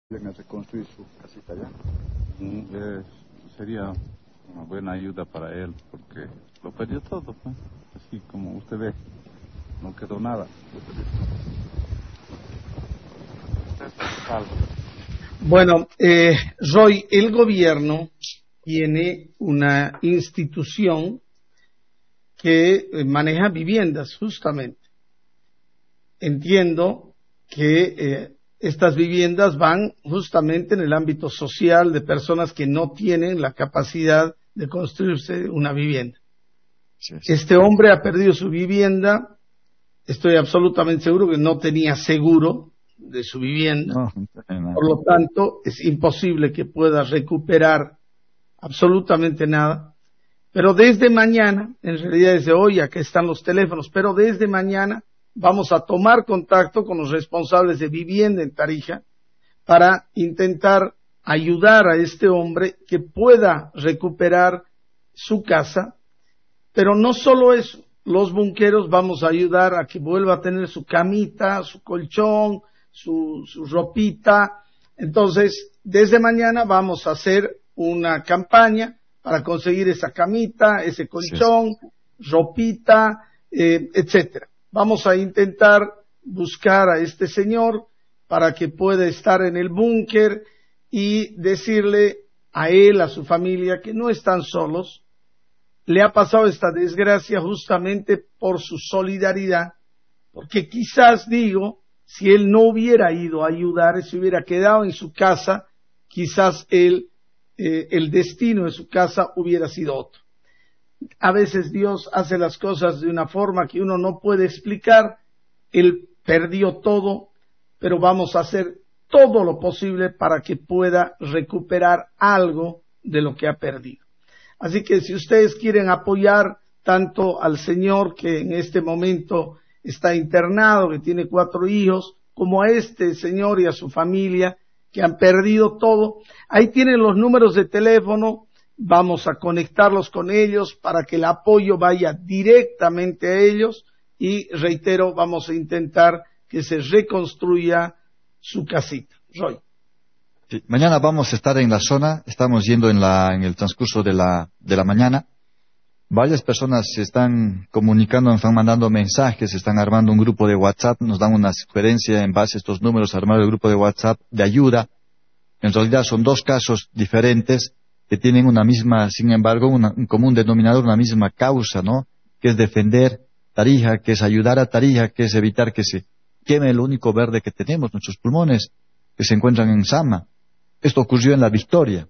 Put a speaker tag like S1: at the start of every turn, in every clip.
S1: a reconstruir su casita allá. Sería una buena ayuda para él, porque lo perdió todo, pues. Así como usted ve, no quedó nada.
S2: Bueno, Roy, el gobierno tiene una institución que maneja viviendas, justamente. Entiendo que estas viviendas van justamente en el ámbito social de personas que no tienen la capacidad de construirse una vivienda. Sí. Este hombre ha perdido su vivienda, estoy absolutamente seguro que no tenía seguro de su vivienda, por lo tanto es imposible que pueda recuperar absolutamente nada, pero desde mañana, en realidad desde hoy, acá están los teléfonos, pero desde mañana vamos a tomar contacto con los responsables de vivienda en Tarija para intentar ayudar a este hombre que pueda recuperar su casa, pero no solo eso, los bunqueros vamos a ayudar a que vuelva a tener su camita, su colchón, su ropita. Entonces, desde mañana vamos a hacer una campaña para conseguir esa camita, ese colchón, ropita, etcétera. Vamos a intentar buscar a este señor para que pueda estar en el búnker y decirle a él, a su familia, que no están solos. Le ha pasado esta desgracia justamente por su solidaridad, porque quizás, digo, si él no hubiera ido a ayudar, si hubiera quedado en su casa, quizás el destino de su casa hubiera sido otro. A veces Dios hace las cosas de una forma que uno no puede explicar. Él perdió todo, pero vamos a hacer todo lo posible para que pueda recuperar algo de lo que ha perdido. Así que si ustedes quieren apoyar tanto al señor que en este momento está internado, que tiene 4 hijos, como a este señor y a su familia que han perdido todo, ahí tienen los números de teléfono. Vamos a conectarlos con ellos para que el apoyo vaya directamente a ellos y, reitero, vamos a intentar que se reconstruya su casita. Roy.
S3: Sí, mañana vamos a estar en la zona, estamos yendo en el transcurso de la mañana. Varias personas se están comunicando, están mandando mensajes, están armando un grupo de WhatsApp, nos dan una sugerencia en base a estos números, armar el grupo de WhatsApp de ayuda. En realidad son 2 casos diferentes que tienen una misma, sin embargo, un común denominador, una misma causa, ¿no? Que es defender Tarija, que es ayudar a Tarija, que es evitar que se queme el único verde que tenemos, nuestros pulmones, que se encuentran en Sama. Esto ocurrió en La Victoria.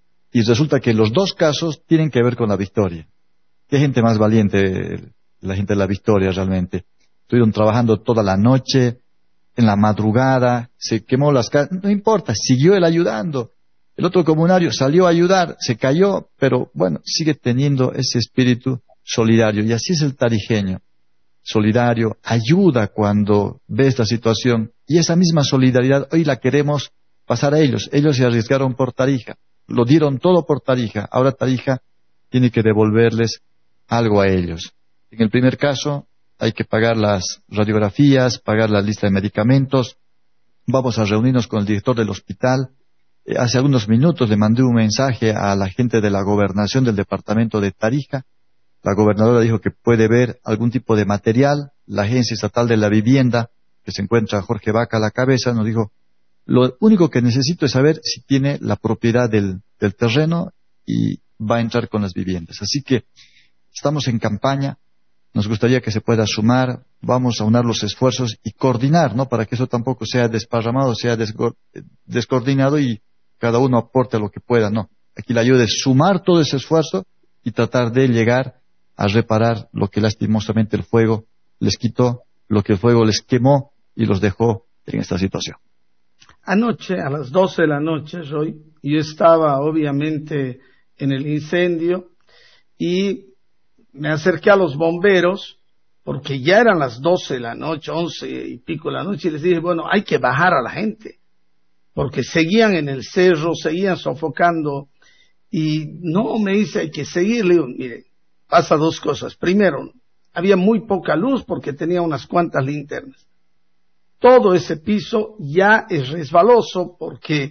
S3: Y resulta que los 2 casos tienen que ver con La Victoria. Qué gente más valiente, la gente de La Victoria realmente. Estuvieron trabajando toda la noche, en la madrugada, se quemó las casas, no importa, siguió él ayudando. El otro comunario salió a ayudar, se cayó, pero bueno, sigue teniendo ese espíritu solidario. Y así es el tarijeño, solidario, ayuda cuando ve esta situación. Y esa misma solidaridad hoy la queremos pasar a ellos. Ellos se arriesgaron por Tarija, lo dieron todo por Tarija. Ahora Tarija tiene que devolverles algo a ellos. En el primer caso, hay que pagar las radiografías, pagar la lista de medicamentos. Vamos a reunirnos con el director del hospital. Hace algunos minutos le mandé un mensaje a la gente de la gobernación del departamento de Tarija. La gobernadora dijo que puede ver algún tipo de material. La Agencia Estatal de la Vivienda, que se encuentra Jorge Vaca a la cabeza, nos dijo, lo único que necesito es saber si tiene la propiedad del terreno y va a entrar con las viviendas. Así que estamos en campaña. Nos gustaría que se pueda sumar, vamos a unar los esfuerzos y coordinar, ¿no? Para que eso tampoco sea desparramado, sea descoordinado y cada uno aporte lo que pueda, no. Aquí la ayuda es sumar todo ese esfuerzo y tratar de llegar a reparar lo que lastimosamente el fuego les quitó, lo que el fuego les quemó y los dejó en esta situación.
S2: Anoche, a las 12 de la noche, Roy, yo estaba obviamente en el incendio y me acerqué a los bomberos, porque ya eran las 12 de la noche, 11 y pico de la noche, y les dije, bueno, hay que bajar a la gente, porque seguían en el cerro, seguían sofocando, y no, me dice, hay que seguir. Le digo, mire, pasa 2 cosas. Primero, había muy poca luz porque tenía unas cuantas linternas. Todo ese piso ya es resbaloso porque